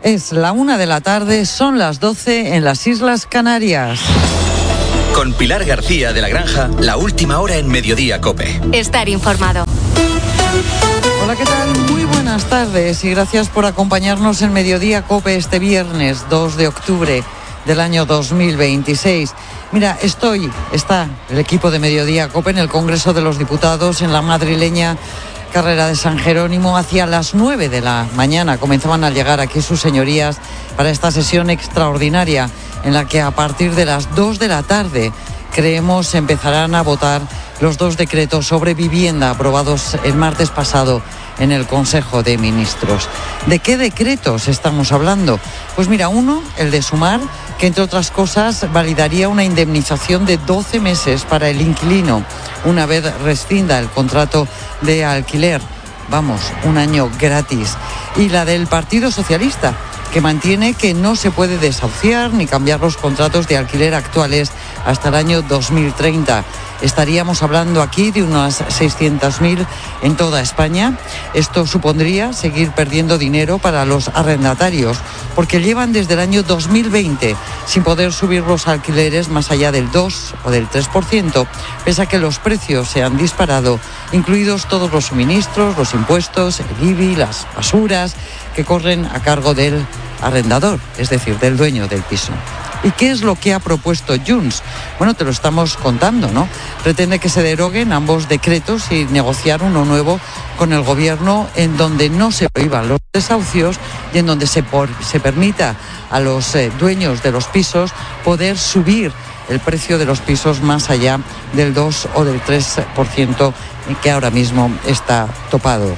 Es la 1:00 p.m, son las 12 en las Islas Canarias. Con Pilar García de la Granja, la última hora en Mediodía COPE. Estar informado. Hola, ¿qué tal? Muy buenas tardes y gracias por acompañarnos en Mediodía COPE este viernes 2 de octubre del año 2026. Mira, está el equipo de Mediodía COPE en el Congreso de los Diputados en la madrileña Carrera de San Jerónimo. Hacia las 9 de la mañana comenzaban a llegar aquí sus señorías para esta sesión extraordinaria en la que a partir de las 2 de la tarde creemos empezarán a votar los 2 decretos sobre vivienda aprobados el martes pasado en el Consejo de Ministros. ¿De qué decretos estamos hablando? Pues mira, uno, el de Sumar, que entre otras cosas validaría una indemnización de 12 meses para el inquilino una vez rescinda el contrato de alquiler. Vamos, un año gratis. Y la del Partido Socialista, que mantiene que no se puede desahuciar ni cambiar los contratos de alquiler actuales hasta el año 2030. Estaríamos hablando aquí de unas 600.000 en toda España. Esto supondría seguir perdiendo dinero para los arrendatarios, porque llevan desde el año 2020 sin poder subir los alquileres más allá del 2 o del 3%, pese a que los precios se han disparado, incluidos todos los suministros, los impuestos, el IBI, las basuras, que corren a cargo del arrendador, es decir, del dueño del piso. ¿Y qué es lo que ha propuesto Junts? Bueno, te lo estamos contando, ¿no? Pretende que se deroguen ambos decretos y negociar uno nuevo con el Gobierno en donde no se prohíban los desahucios y en donde se permita a los dueños de los pisos poder subir el precio de los pisos más allá del 2 o del 3% que ahora mismo está topado.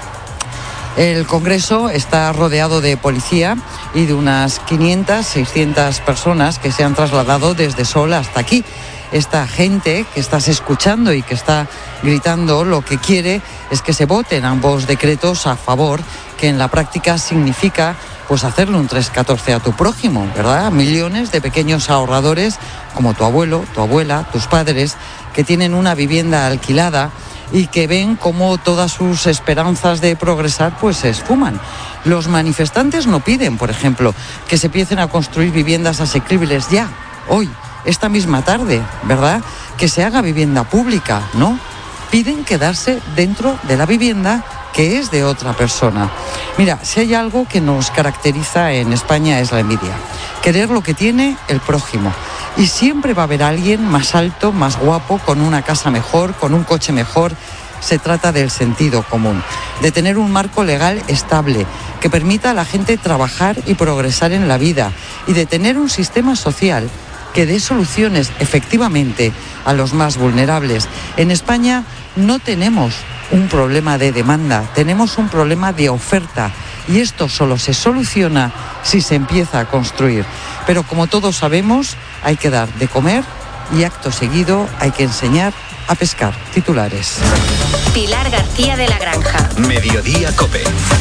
El Congreso está rodeado de policía y de unas 500, 600 personas que se han trasladado desde Sol hasta aquí. Esta gente que estás escuchando y que está gritando lo que quiere es que se voten ambos decretos a favor, que en la práctica significa pues hacerle un 314 a tu prójimo, ¿verdad? Millones de pequeños ahorradores como tu abuelo, tu abuela, tus padres, que tienen una vivienda alquilada y que ven cómo todas sus esperanzas de progresar pues se esfuman. Los manifestantes no piden, por ejemplo, que se empiecen a construir viviendas asequibles ya, hoy, esta misma tarde, ¿verdad? Que se haga vivienda pública, ¿no? Piden quedarse dentro de la vivienda que es de otra persona. Mira, si hay algo que nos caracteriza en España es la envidia. Querer lo que tiene el prójimo. Y siempre va a haber alguien más alto, más guapo, con una casa mejor, con un coche mejor. Se trata del sentido común, de tener un marco legal estable que permita a la gente trabajar y progresar en la vida y de tener un sistema social que dé soluciones efectivamente a los más vulnerables. En España no tenemos un problema de demanda, tenemos un problema de oferta y esto solo se soluciona si se empieza a construir. Pero como todos sabemos, hay que dar de comer y acto seguido hay que enseñar a pescar. Titulares. Pilar García de la Granja. Mediodía COPE.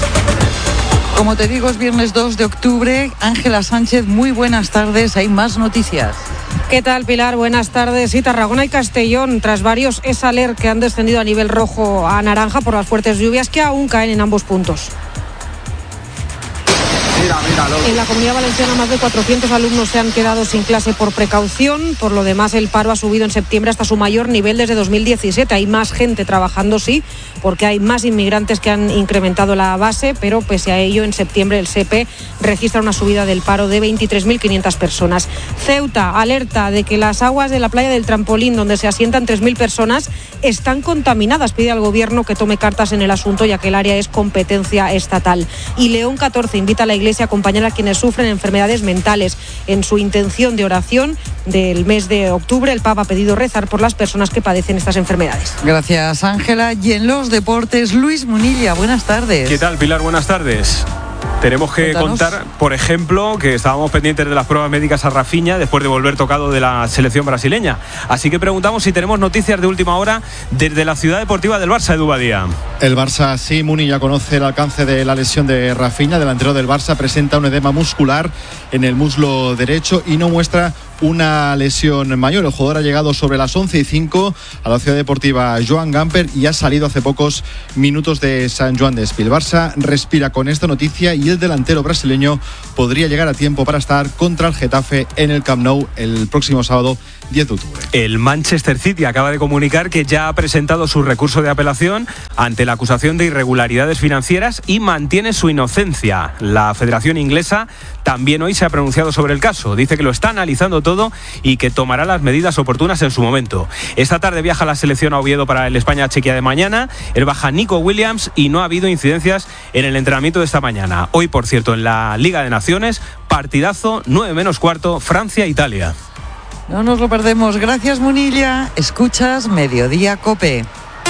Como te digo, es viernes 2 de octubre. Ángela Sánchez, muy buenas tardes. Hay más noticias. ¿Qué tal, Pilar? Buenas tardes. Sí, Tarragona y Castellón, tras varios ESALER que han descendido a nivel rojo a naranja por las fuertes lluvias que aún caen en ambos puntos. En la Comunidad Valenciana más de 400 alumnos se han quedado sin clase por precaución. Por lo demás, el paro ha subido en septiembre hasta su mayor nivel desde 2017. Hay más gente trabajando, sí, porque hay más inmigrantes que han incrementado la base, pero pese a ello, en septiembre el SEPE registra una subida del paro de 23.500 personas. Ceuta alerta de que las aguas de la playa del Trampolín, donde se asientan 3.000 personas, están contaminadas. Pide al Gobierno que tome cartas en el asunto, ya que el área es competencia estatal. Y León 14 invita a la Iglesia a acompañar a quienes sufren enfermedades mentales. En su intención de oración del mes de octubre, el Papa ha pedido rezar por las personas que padecen estas enfermedades. Gracias, Ángela. Y en los deportes, Luis Munilla, buenas tardes. ¿Qué tal, Pilar? Buenas tardes. Tenemos que contar, por ejemplo, que estábamos pendientes de las pruebas médicas a Rafinha después de volver tocado de la selección brasileña. Así que preguntamos si tenemos noticias de última hora desde la ciudad deportiva del Barça, Edu Badía. El Barça, sí, Muni ya conoce el alcance de la lesión de Rafinha, delantero del Barça, presenta un edema muscular en el muslo derecho y no muestra una lesión mayor. El jugador ha llegado sobre las 11:05 a la ciudad deportiva Joan Gamper y ha salido hace pocos minutos de San Joan d'Espí. El Barça respira con esta noticia y el delantero brasileño podría llegar a tiempo para estar contra el Getafe en el Camp Nou el próximo sábado 10 de octubre. El Manchester City acaba de comunicar que ya ha presentado su recurso de apelación ante la acusación de irregularidades financieras y mantiene su inocencia. La Federación Inglesa también hoy se ha pronunciado sobre el caso. Dice que lo está analizando todo y que tomará las medidas oportunas en su momento. Esta tarde viaja la selección a Oviedo para el España-Chequia de mañana. El baja Nico Williams y no ha habido incidencias en el entrenamiento de esta mañana. Hoy, por cierto, en la Liga de Naciones, partidazo 9:15, Francia-Italia. No nos lo perdemos. Gracias, Munilla. Escuchas Mediodía COPE.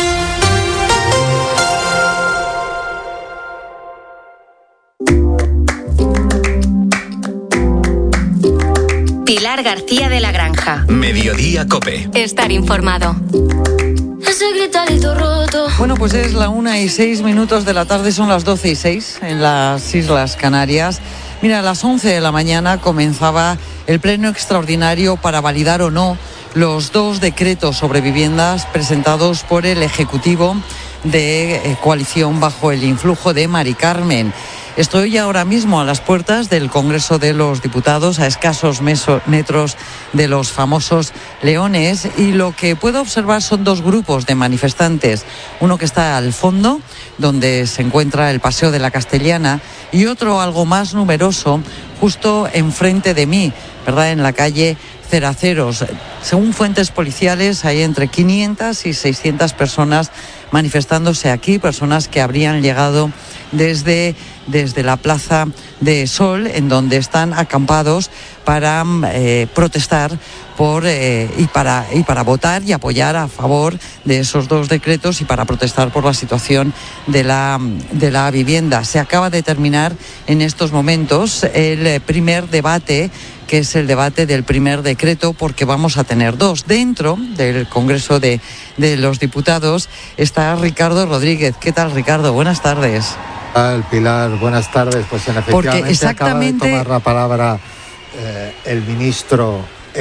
Pilar García de la Granja. Mediodía COPE. Estar informado. Ese gritarito roto. Bueno, pues es la 1:06 de la tarde, son las 12:06 en las Islas Canarias. Mira, a las 11 de la mañana comenzaba el pleno extraordinario para validar o no los 2 decretos sobre viviendas presentados por el Ejecutivo de coalición bajo el influjo de Mari Carmen. Estoy ahora mismo a las puertas del Congreso de los Diputados, a escasos metros de los famosos Leones, y lo que puedo observar son 2 grupos de manifestantes. Uno que está al fondo, donde se encuentra el Paseo de la Castellana, y otro algo más numeroso justo enfrente de mí, ¿verdad?, en la calle Ceraceros. Según fuentes policiales, hay entre 500 y 600 personas manifestándose aquí, personas que habrían llegado desde la Plaza de Sol, en donde están acampados para protestar y para votar y apoyar a favor de esos 2 decretos y para protestar por la situación de la vivienda. Se acaba de terminar en estos momentos el primer debate, que es el debate del primer decreto, porque vamos a tener 2. Dentro del Congreso de los Diputados está Ricardo Rodríguez. ¿Qué tal, Ricardo? Buenas tardes. Pilar, buenas tardes. Pues efectivamente exactamente acaba de tomar la palabra el ministro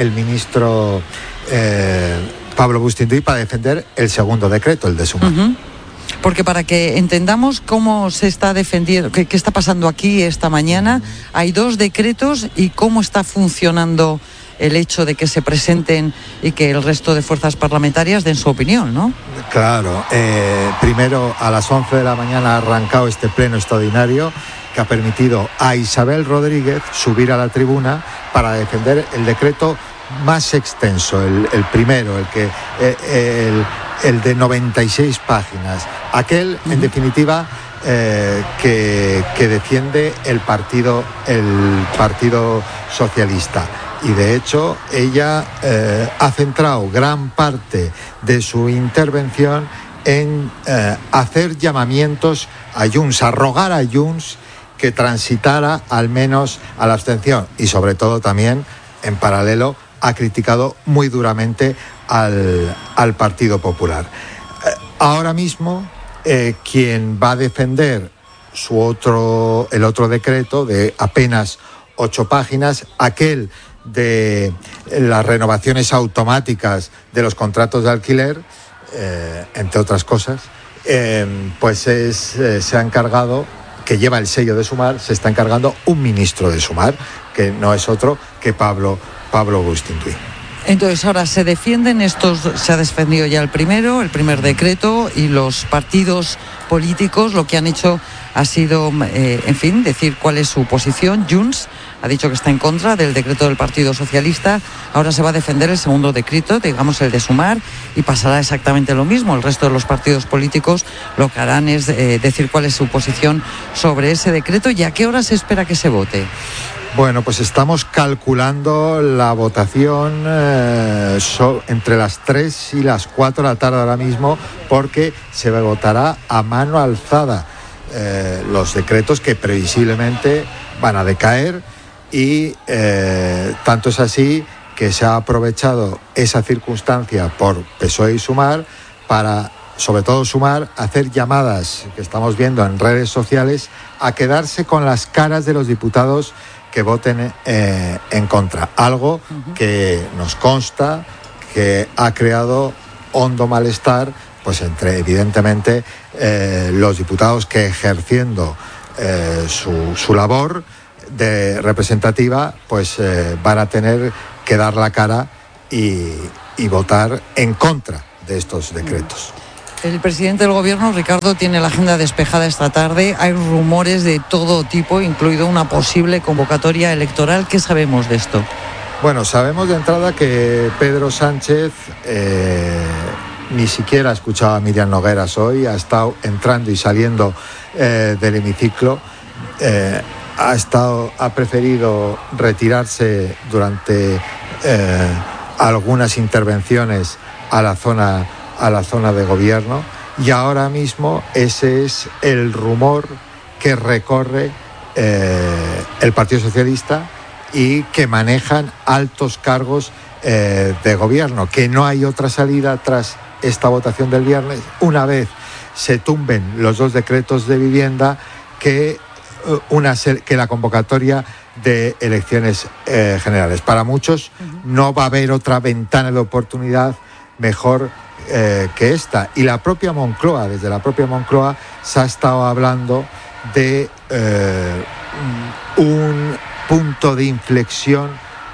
Pablo Bustinduy para defender el segundo decreto, el de sumar. Uh-huh. Porque para que entendamos cómo se está defendiendo, qué está pasando aquí esta mañana, hay 2 decretos y cómo está funcionando el hecho de que se presenten y que el resto de fuerzas parlamentarias den su opinión, ¿no? Claro. Primero, a las 11 de la mañana ha arrancado este pleno extraordinario que ha permitido a Isabel Rodríguez subir a la tribuna para defender el decreto más extenso, el primero, el de 96 páginas. Aquel, en definitiva, que defiende el Partido Socialista. Y de hecho ella ha centrado gran parte de su intervención en hacer llamamientos a Junts, a rogar a Junts que transitara al menos a la abstención, y sobre todo también, en paralelo, ha criticado muy duramente al Partido Popular. Ahora mismo quien va a defender el otro decreto de apenas 8 páginas, aquel de las renovaciones automáticas de los contratos de alquiler, entre otras cosas, pues se ha encargado, que lleva el sello de Sumar, se está encargando un ministro de Sumar, que no es otro que Pablo Bustinduy. Entonces ahora se defienden se ha defendido ya el primer decreto, y los partidos políticos lo que han hecho ha sido, decir cuál es su posición. Junts ha dicho que está en contra del decreto del Partido Socialista. Ahora se va a defender el segundo decreto, digamos el de Sumar, y pasará exactamente lo mismo. El resto de los partidos políticos lo que harán es decir cuál es su posición sobre ese decreto. ¿Y a qué hora se espera que se vote? Bueno, pues estamos calculando la votación entre las 3 y las 4 de la tarde ahora mismo, porque se votará a mano alzada los decretos que previsiblemente van a decaer, y tanto es así que se ha aprovechado esa circunstancia por PSOE y Sumar para sobre todo Sumar, hacer llamadas que estamos viendo en redes sociales a quedarse con las caras de los diputados que voten en contra. Algo que nos consta que ha creado hondo malestar, pues entre evidentemente los diputados que ejerciendo su labor de representativa, pues van a tener que dar la cara y votar en contra de estos decretos. El presidente del gobierno, Ricardo, tiene la agenda despejada esta tarde. Hay rumores de todo tipo, incluido una posible convocatoria electoral. ¿Qué sabemos de esto? Bueno, sabemos de entrada que Pedro Sánchez ni siquiera ha escuchado a Miriam Nogueras hoy, ha estado entrando y saliendo del hemiciclo, ha preferido retirarse durante algunas intervenciones a la zona de gobierno, y ahora mismo ese es el rumor que recorre el Partido Socialista y que manejan altos cargos de gobierno, que no hay otra salida tras esta votación del viernes, una vez se tumben los 2 decretos de vivienda, que la convocatoria de elecciones generales. Para muchos no va a haber otra ventana de oportunidad mejor que esta. Y la propia Moncloa, desde la propia Moncloa, se ha estado hablando de un punto de inflexión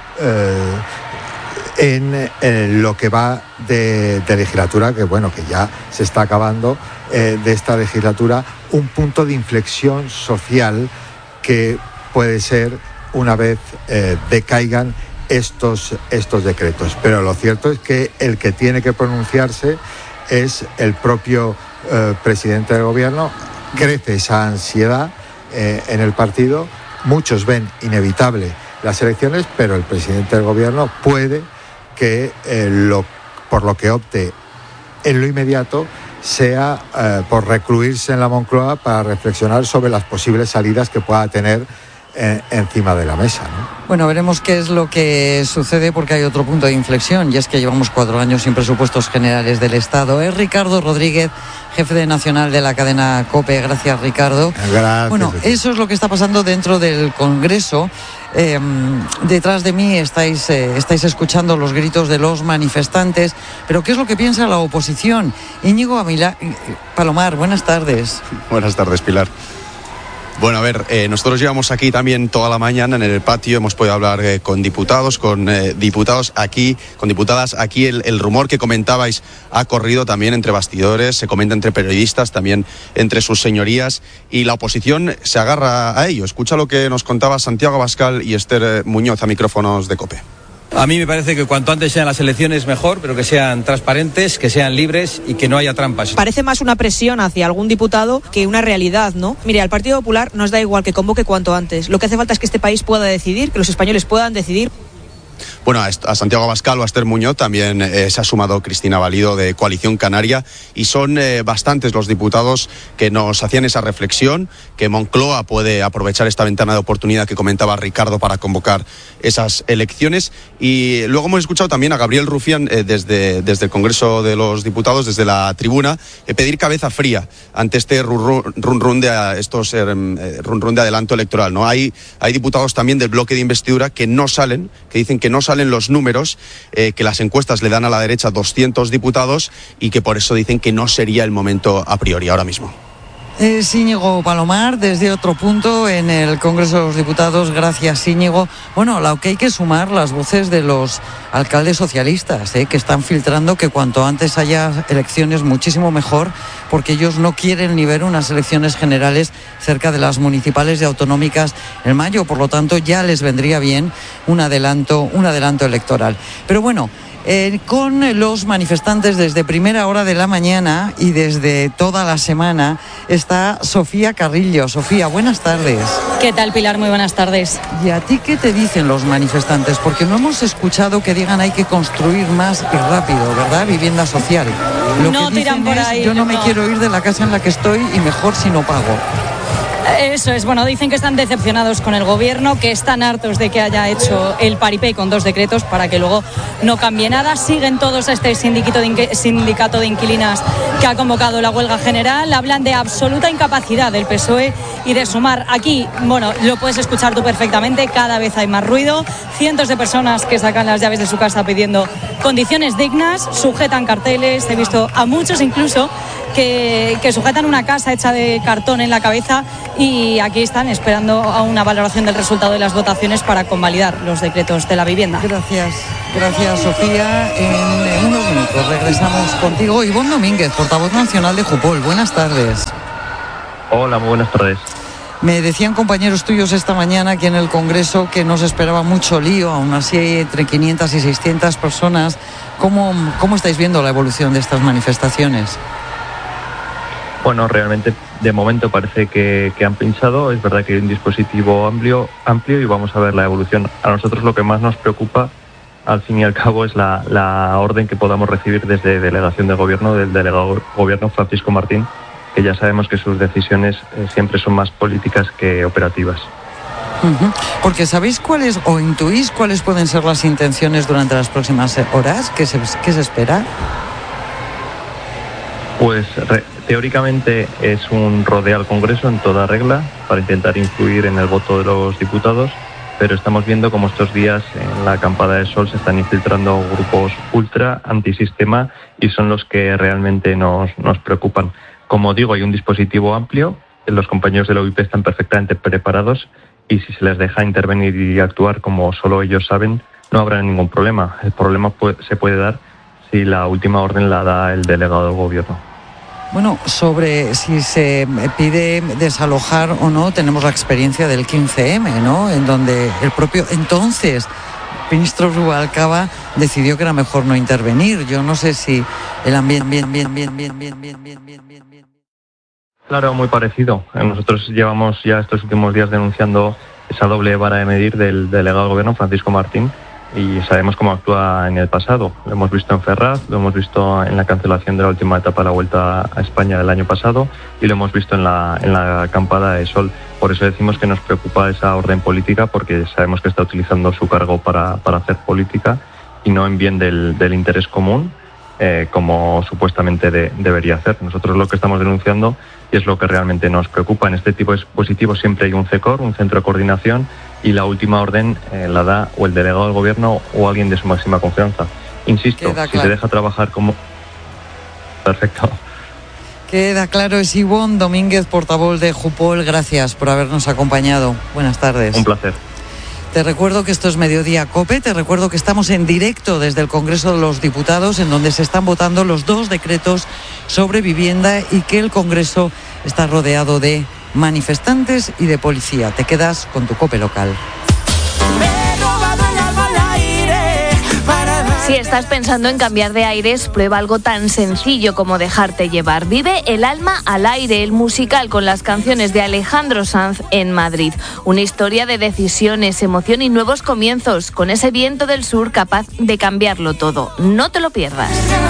en lo que va de legislatura, que bueno, que ya se está acabando, de esta legislatura, un punto de inflexión social que puede ser una vez decaigan estos decretos. Pero lo cierto es que el que tiene que pronunciarse es el propio presidente del gobierno. Crece esa ansiedad en el partido. Muchos ven inevitable las elecciones, pero el presidente del gobierno puede que por lo que opte en lo inmediato sea por recluirse en la Moncloa para reflexionar sobre las posibles salidas que pueda tener encima de la mesa, ¿no? Bueno, veremos qué es lo que sucede, porque hay otro punto de inflexión, y es que llevamos 4 años sin presupuestos generales del Estado. Es Ricardo Rodríguez, jefe de nacional de la cadena COPE. Gracias, Ricardo. Gracias. Bueno, eso es lo que está pasando dentro del Congreso. Detrás de mí estáis escuchando los gritos de los manifestantes, pero ¿qué es lo que piensa la oposición? Íñigo Palomar, buenas tardes. Buenas tardes, Pilar. Bueno, a ver, nosotros llevamos aquí también toda la mañana en el patio, hemos podido hablar con diputados, con diputados aquí, con diputadas aquí. El rumor que comentabais ha corrido también entre bastidores, se comenta entre periodistas, también entre sus señorías, y la oposición se agarra a ello. Escucha lo que nos contaba Santiago Abascal y Esther Muñoz a micrófonos de COPE. A mí me parece que cuanto antes sean las elecciones mejor, pero que sean transparentes, que sean libres y que no haya trampas. Parece más una presión hacia algún diputado que una realidad, ¿no? Mire, al Partido Popular nos da igual que convoque cuanto antes. Lo que hace falta es que este país pueda decidir, que los españoles puedan decidir. Bueno, a Santiago Abascal o a Esther Muñoz también se ha sumado Cristina Valido de Coalición Canaria, y son bastantes los diputados que nos hacían esa reflexión, que Moncloa puede aprovechar esta ventana de oportunidad que comentaba Ricardo para convocar esas elecciones. Y luego hemos escuchado también a Gabriel Rufián desde el Congreso de los Diputados, desde la tribuna, pedir cabeza fría ante este run de adelanto electoral, ¿no? Hay diputados también del bloque de investidura que no salen, que dicen que no salen los números, que las encuestas le dan a la derecha 200 diputados y que por eso dicen que no sería el momento a priori ahora mismo. Íñigo Palomar, desde otro punto en el Congreso de los Diputados. Gracias, Íñigo. Bueno, lo que hay que sumar las voces de los alcaldes socialistas, que están filtrando que cuanto antes haya elecciones muchísimo mejor, porque ellos no quieren ni ver unas elecciones generales cerca de las municipales y autonómicas en mayo. Por lo tanto, ya les vendría bien un adelanto electoral. Pero bueno, con los manifestantes desde primera hora de la mañana y desde toda la semana está Sofía Carrillo. Sofía, buenas tardes. ¿Qué tal, Pilar? Muy buenas tardes. ¿Y a ti qué te dicen los manifestantes? Porque no hemos escuchado que digan hay que construir más y rápido, ¿verdad? Vivienda social. Lo no que tiran por ahí. Yo no me quiero ir de la casa en la que estoy y mejor si no pago. Eso es, bueno, dicen que están decepcionados con el gobierno, que están hartos de que haya hecho el paripé con 2 decretos para que luego no cambie nada. Siguen todos a este sindicato de inquilinas que ha convocado la huelga general. Hablan de absoluta incapacidad del PSOE y de sumar. Aquí, bueno, lo puedes escuchar tú perfectamente, cada vez hay más ruido. Cientos de personas que sacan las llaves de su casa pidiendo condiciones dignas, sujetan carteles. He visto a muchos incluso que sujetan una casa hecha de cartón en la cabeza, y aquí están esperando a una valoración del resultado de las votaciones para convalidar los decretos de la vivienda. Gracias, Sofía. En unos minutos regresamos contigo. Ivonne Domínguez, portavoz nacional de Jupol. Buenas tardes. Hola, muy buenas tardes. Me decían compañeros tuyos esta mañana aquí en el Congreso que no se esperaba mucho lío, aún así hay entre 500 y 600 personas. ¿Cómo estáis viendo la evolución de estas manifestaciones? Bueno, realmente de momento parece que han pinchado. Es verdad que hay un dispositivo amplio y vamos a ver la evolución. A nosotros lo que más nos preocupa, al fin y al cabo, es la orden que podamos recibir desde delegación de gobierno, del delegado de gobierno Francisco Martín, que ya sabemos que sus decisiones siempre son más políticas que operativas. Porque ¿sabéis cuáles o intuís cuáles pueden ser las intenciones durante las próximas horas? ¿Qué se espera? Pues teóricamente es un rodeo al Congreso en toda regla para intentar influir en el voto de los diputados, pero estamos viendo como estos días en la Acampada de Sol se están infiltrando grupos ultra antisistema y son los que realmente nos preocupan. Como digo, hay un dispositivo amplio, los compañeros de la UIP están perfectamente preparados y si se les deja intervenir y actuar como solo ellos saben, no habrá ningún problema. El problema se puede dar si la última orden la da el delegado del gobierno. Bueno, sobre si se pide desalojar o no, tenemos la experiencia del 15M, ¿no? En donde el propio entonces ministro Rubalcaba decidió que era mejor no intervenir. Yo no sé si el ambiente... Claro, muy parecido. Nosotros llevamos ya estos últimos días denunciando esa doble vara de medir del delegado del gobierno, Francisco Martín, y sabemos cómo actúa en el pasado. Lo hemos visto en Ferraz, lo hemos visto en la cancelación de la última etapa de la Vuelta a España del año pasado y lo hemos visto en la Acampada de Sol. Por eso decimos que nos preocupa esa orden política, porque sabemos que está utilizando su cargo para hacer política y no en bien del interés común, como supuestamente debería hacer. Nosotros lo que estamos denunciando, y es lo que realmente nos preocupa, en este tipo de dispositivos siempre hay un CECOR, un centro de coordinación, y la última orden la da o el delegado del gobierno o alguien de su máxima confianza. Insisto, si se deja trabajar como... Perfecto. Queda claro. Es Ivonne Domínguez, portavoz de Jupol. Gracias por habernos acompañado. Buenas tardes. Un placer. Te recuerdo que esto es Mediodía COPE, te recuerdo que estamos en directo desde el Congreso de los Diputados, en donde se están votando los 2 decretos sobre vivienda y que el Congreso está rodeado de manifestantes y de policía. Te quedas con tu COPE local. Si estás pensando en cambiar de aires, prueba algo tan sencillo como dejarte llevar. Vive El alma al aire, el musical con las canciones de Alejandro Sanz en Madrid. Una historia de decisiones, emoción y nuevos comienzos, con ese viento del sur capaz de cambiarlo todo. No te lo pierdas.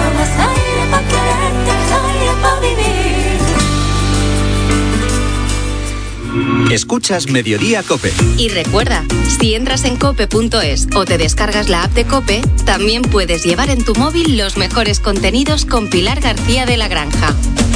Escuchas Mediodía COPE. Y recuerda, si entras en cope.es o te descargas la app de COPE, también puedes llevar en tu móvil los mejores contenidos con Pilar García de la Granja.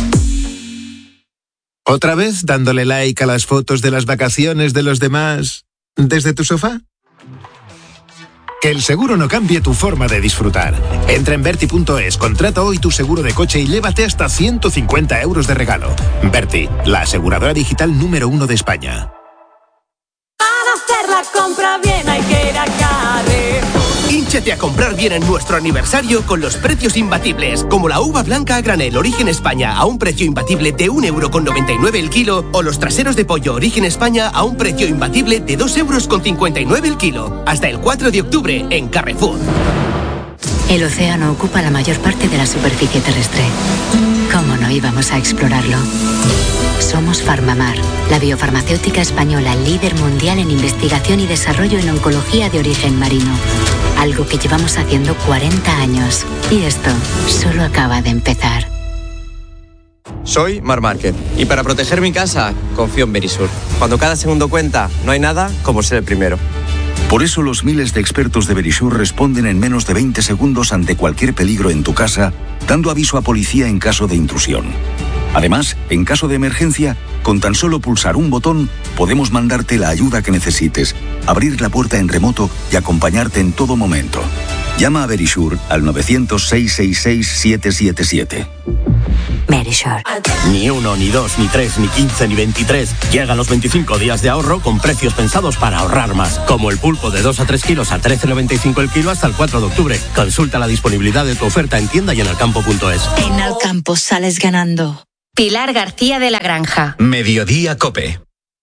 ¿Otra vez dándole like a las fotos de las vacaciones de los demás desde tu sofá? Que el seguro no cambie tu forma de disfrutar. Entra en Berti.es, contrata hoy tu seguro de coche y llévate hasta 150 euros de regalo. Berti, la aseguradora digital número 1 de España. Para hacer la compra bien hay que ir a Carrefour. Hínchate a comprar bien en nuestro aniversario con los precios imbatibles, como la uva blanca a granel Origen España a un precio imbatible de 1,99 € el kilo, o los traseros de pollo Origen España a un precio imbatible de 2,59 € el kilo. Hasta el 4 de octubre en Carrefour. El océano ocupa la mayor parte de la superficie terrestre. ¿Cómo no íbamos a explorarlo? Somos Farmamar, la biofarmacéutica española líder mundial en investigación y desarrollo en oncología de origen marino. Algo que llevamos haciendo 40 años. Y esto solo acaba de empezar. Soy Marc Márquez y para proteger mi casa confío en Verisur. Cuando cada segundo cuenta, no hay nada como ser el primero. Por eso los miles de expertos de Verisur responden en menos de 20 segundos ante cualquier peligro en tu casa, dando aviso a policía en caso de intrusión. Además, en caso de emergencia, con tan solo pulsar un botón, podemos mandarte la ayuda que necesites, abrir la puerta en remoto y acompañarte en todo momento. Llama a Verisur al 900-666-777. Verisur. Ni 1, ni 2, ni 3, ni 15, ni 23. Llegan los 25 días de ahorro con precios pensados para ahorrar más. Como el pulpo de 2 a 3 kilos a 13,95 el kilo hasta el 4 de octubre. Consulta la disponibilidad de tu oferta en tienda y en alcampo.es. En Alcampo sales ganando. Pilar García de la Granja. Mediodía Cope.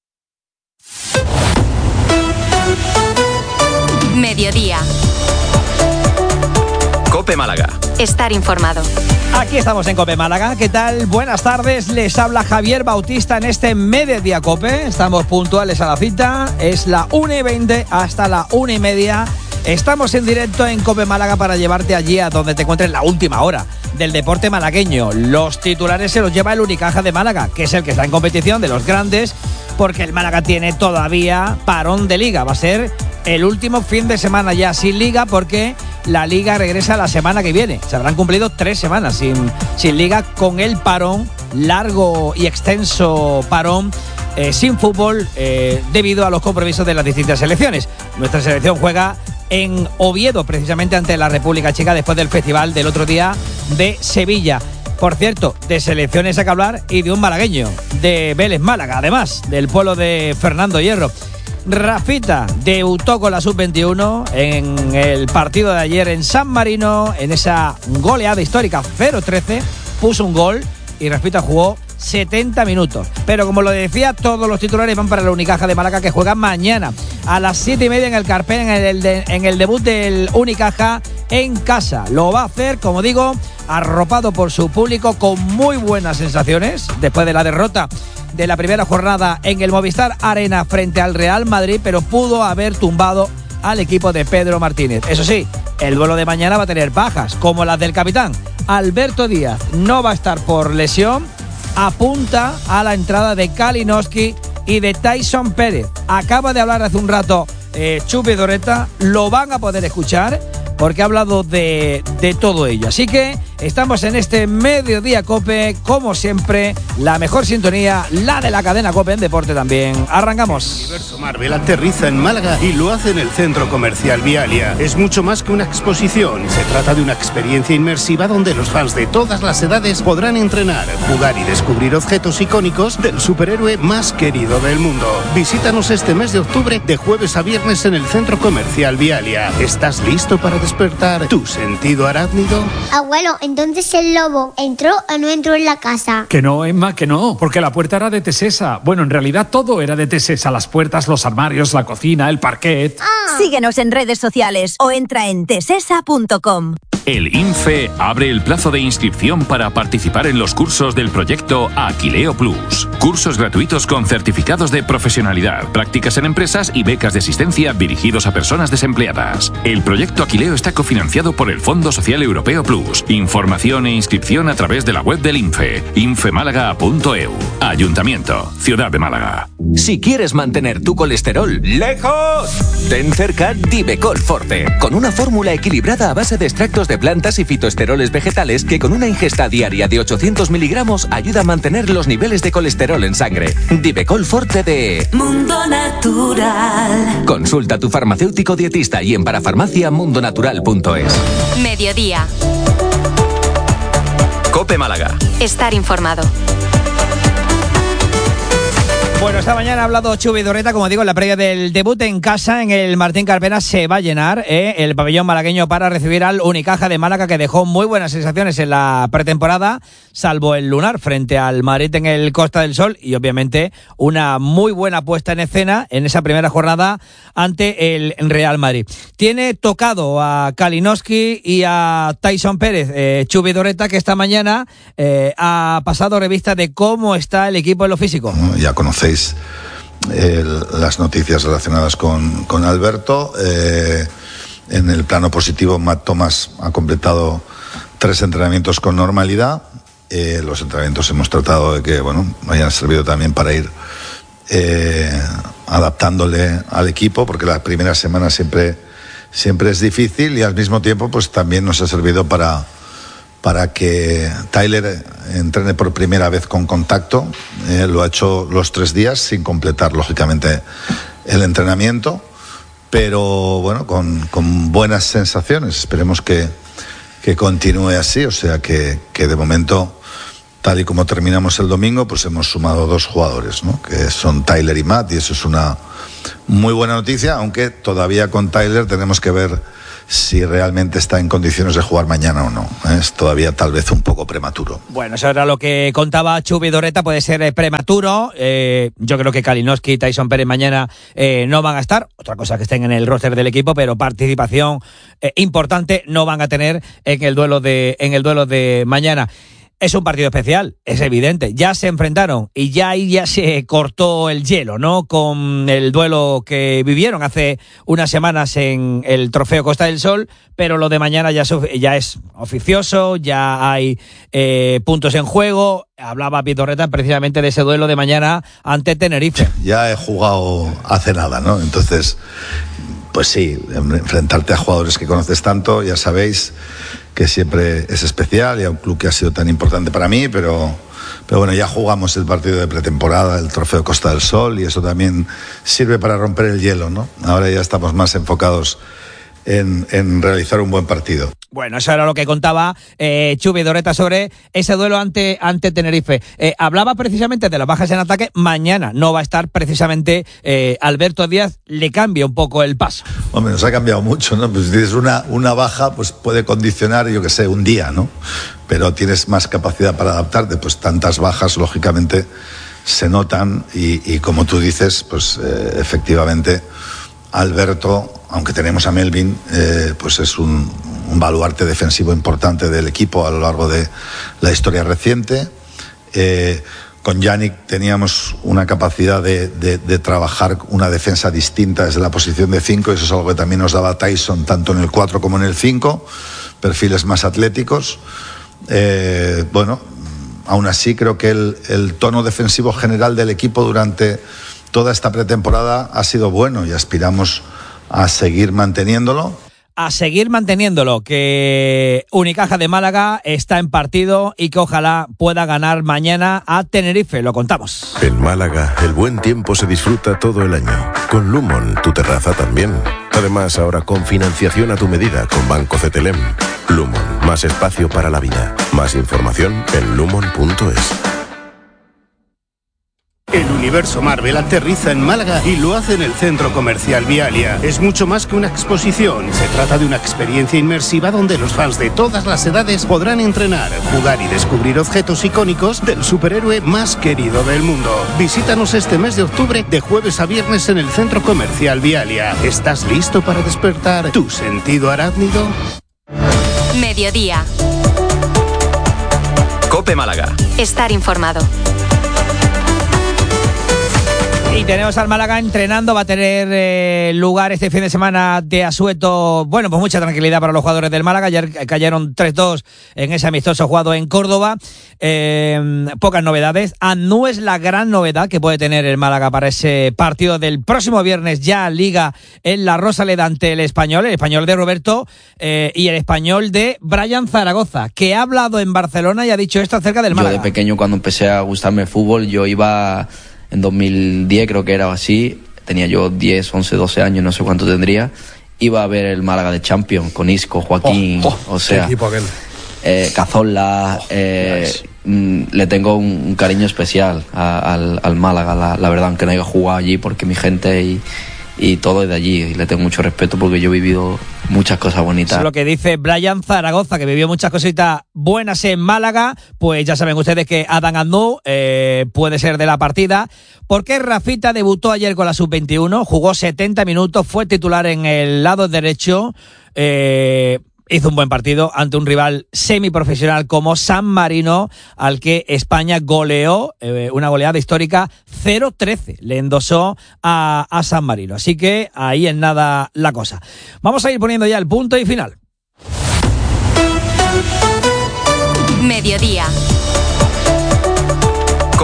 Mediodía. Cope Málaga. Estar informado. Aquí estamos en Cope Málaga. ¿Qué tal? Buenas tardes. Les habla Javier Bautista en este Mediodía Cope. Estamos puntuales a la cita. Es la 1:20 hasta la 1:30. Estamos en directo en Cope Málaga para llevarte allí a donde te encuentres la última hora del deporte malagueño. Los titulares se los lleva el Unicaja de Málaga, que es el que está en competición de los grandes, porque el Málaga tiene todavía parón de liga. Va a ser el último fin de semana ya sin liga, porque la liga regresa la semana que viene. Se habrán cumplido 3 semanas sin liga, con el parón, largo y extenso parón, sin fútbol, debido a los compromisos de las distintas selecciones. Nuestra selección juega en Oviedo, precisamente ante la República Checa, después del festival del otro día de Sevilla. Por cierto, de selecciones hay que hablar, y de un malagueño, de Vélez Málaga, además, del pueblo de Fernando Hierro. Rafita debutó con la Sub-21 en el partido de ayer en San Marino, en esa goleada histórica 0-13, puso un gol y Rafita jugó 70 minutos. Pero como lo decía, todos los titulares van para la Unicaja de Málaga, que juega mañana a las 7:30 en el Carpena, en el debut del Unicaja en casa. Lo va a hacer, como digo, arropado por su público, con muy buenas sensaciones después de la derrota de la primera jornada en el Movistar Arena frente al Real Madrid, pero pudo haber tumbado al equipo de Pedro Martínez. Eso sí, el duelo de mañana va a tener bajas, como las del capitán. Alberto Díaz no va a estar por lesión. Apunta a la entrada de Kalinowski y de Tyson Pérez. Acaba de hablar hace un rato Chupi Vidorreta, lo van a poder escuchar porque ha hablado de todo ello. Así que estamos en este Mediodía Cope, como siempre, la mejor sintonía, la de la cadena Cope en deporte también. Arrancamos. El universo Marvel aterriza en Málaga y lo hace en el Centro Comercial Vialia. Es mucho más que una exposición. Se trata de una experiencia inmersiva donde los fans de todas las edades podrán entrenar, jugar y descubrir objetos icónicos del superhéroe más querido del mundo. Visítanos este mes de octubre, de jueves a viernes, en el Centro Comercial Vialia. ¿Estás listo para despertar tu sentido arácnido? Abuelo, entonces el lobo ¿entró o no entró en la casa? Que no, Emma, que no, porque la puerta era de Tesesa. Bueno, en realidad todo era de Tesesa: las puertas, los armarios, la cocina, el parquet. Síguenos en redes sociales o entra en tesesa.com. El INFE abre el plazo de inscripción para participar en los cursos del proyecto Aquileo Plus. Cursos gratuitos con certificados de profesionalidad, prácticas en empresas y becas de asistencia dirigidos a personas desempleadas. El proyecto Aquileo está cofinanciado por el Fondo Social Europeo Plus. Información e inscripción a través de la web del INFE, infemálaga.eu. Ayuntamiento, Ciudad de Málaga. Si quieres mantener tu colesterol lejos, ten cerca Divecol Forte, con una fórmula equilibrada a base de extractos de plantas y fitoesteroles vegetales que, con una ingesta diaria de 800 miligramos, ayuda a mantener los niveles de colesterol en sangre. Divecol Forte de Mundo Natural. Consulta a tu farmacéutico dietista y en parafarmaciamundonatural.es. Mediodía. Cope Málaga. Estar informado. Bueno, esta mañana ha hablado Chupi Vidorreta, como digo, en la previa del debut en casa en el Martín Carpena. Se va a llenar el pabellón malagueño para recibir al Unicaja de Málaga, que dejó muy buenas sensaciones en la pretemporada, salvo el lunar frente al Madrid en el Costa del Sol, y obviamente una muy buena puesta en escena en esa primera jornada ante el Real Madrid. Tiene tocado a Kalinowski y a Tyson Pérez, Chupi Vidorreta, que esta mañana ha pasado revista de cómo está el equipo en lo físico. Ya conocéis las noticias relacionadas con Alberto. En el plano positivo, Matt Thomas ha completado 3 entrenamientos con normalidad. Los entrenamientos hemos tratado de que, bueno, hayan servido también para ir adaptándole al equipo, porque la primera semana siempre es difícil, y al mismo tiempo pues también nos ha servido para que Tyler entrene por primera vez con contacto. Lo ha hecho los 3 días sin completar lógicamente el entrenamiento, pero bueno, con buenas sensaciones. Esperemos que continúe así, o sea que de momento, tal y como terminamos el domingo, pues hemos sumado 2 jugadores, ¿no? Que son Tyler y Matt, y eso es una muy buena noticia, aunque todavía con Tyler tenemos que ver si realmente está en condiciones de jugar mañana o no. Es todavía tal vez un poco prematuro. Bueno, eso era lo que contaba Chu Vidorreta, puede ser prematuro. Yo creo que Kalinowski y Tyson Pérez mañana no van a estar. Otra cosa que estén en el roster del equipo, pero participación importante no van a tener en el duelo de mañana. Es un partido especial, es evidente. Ya se enfrentaron y ya ahí ya se cortó el hielo, ¿no? Con el duelo que vivieron hace unas semanas en el Trofeo Costa del Sol, pero lo de mañana ya es oficioso, ya hay puntos en juego. Hablaba Vidorreta precisamente de ese duelo de mañana ante Tenerife. Ya he jugado hace nada, ¿no? Entonces, pues sí, enfrentarte a jugadores que conoces tanto, ya sabéis que siempre es especial, y a un club que ha sido tan importante para mí, pero bueno, ya jugamos el partido de pretemporada, el Trofeo Costa del Sol, y eso también sirve para romper el hielo, ¿no? Ahora ya estamos más enfocados en realizar un buen partido. Bueno, eso era lo que contaba Chu Vidorreta sobre ese duelo ante Tenerife. Hablaba precisamente de las bajas en ataque. Mañana no va a estar precisamente Alberto Díaz, le cambia un poco el paso. Hombre, nos ha cambiado mucho, ¿no? Pues si tienes una baja, pues puede condicionar, yo que sé, un día, ¿no? Pero tienes más capacidad para adaptarte, pues tantas bajas, lógicamente, se notan, y como tú dices, pues efectivamente Alberto, aunque tenemos a Melvin, pues es un baluarte defensivo importante del equipo a lo largo de la historia reciente. Con Yannick teníamos una capacidad de trabajar una defensa distinta desde la posición de 5, y eso es algo que también nos daba Tyson, tanto en el 4 como en el 5, perfiles más atléticos. Bueno, aún así creo que el tono defensivo general del equipo durante toda esta pretemporada ha sido bueno, y aspiramos a seguir manteniéndolo. Que Unicaja de Málaga está en partido y que ojalá pueda ganar mañana a Tenerife, lo contamos. En Málaga, el buen tiempo se disfruta todo el año. Con Lumon, tu terraza también. Además, ahora con financiación a tu medida con Banco CTLM. Lumon, más espacio para la vida. Más información en lumon.es. El universo Marvel aterriza en Málaga y lo hace en el Centro Comercial Vialia. Es mucho más que una exposición. Se trata de una experiencia inmersiva donde los fans de todas las edades podrán entrenar, jugar y descubrir objetos icónicos del superhéroe más querido del mundo. Visítanos este mes de octubre de jueves a viernes en el Centro Comercial Vialia. ¿Estás listo para despertar tu sentido arácnido? Mediodía. COPE Málaga. Estar informado. Y tenemos al Málaga entrenando, va a tener lugar este fin de semana de asueto. Bueno, pues mucha tranquilidad para los jugadores del Málaga. Ayer cayeron 3-2 en ese amistoso jugado en Córdoba. Pocas novedades. No es la gran novedad que puede tener el Málaga para ese partido del próximo viernes, ya Liga en la Rosaleda ante el Español de Roberto y el Español de Brian Zaragoza, que ha hablado en Barcelona y ha dicho esto acerca del Málaga. Yo de pequeño, cuando empecé a gustarme el fútbol, yo iba... En 2010 creo que era así, tenía yo 10, 11, 12 años, no sé cuánto tendría. Iba a ver el Málaga de Champions con Isco, Joaquín, o sea, Cazorla. Le tengo un cariño especial al Málaga, la verdad, aunque no haya jugado allí, porque mi gente y todo es de allí, y le tengo mucho respeto porque yo he vivido muchas cosas bonitas. Es lo que dice Brian Zaragoza, que vivió muchas cositas buenas en Málaga. Pues ya saben ustedes que Adam Andú puede ser de la partida, porque Rafita debutó ayer con la Sub-21, jugó 70 minutos, fue titular en el lado derecho, hizo un buen partido ante un rival semiprofesional como San Marino, al que España goleó, una goleada histórica, 0-13. Le endosó a San Marino. Así que ahí en nada la cosa. Vamos a ir poniendo ya el punto y final. Mediodía.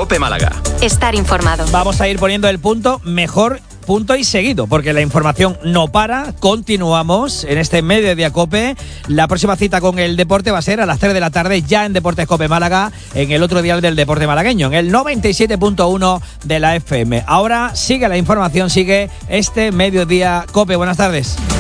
COPE Málaga. Estar informado. Vamos a ir poniendo el punto mejor punto y seguido, porque la información no para. Continuamos en este Mediodía COPE. La próxima cita con el deporte va a ser a las 3 de la tarde, ya en Deportes COPE Málaga, en el otro dial del deporte malagueño, en el 97.1 de la FM. Ahora sigue la información, sigue este Mediodía COPE. Buenas tardes.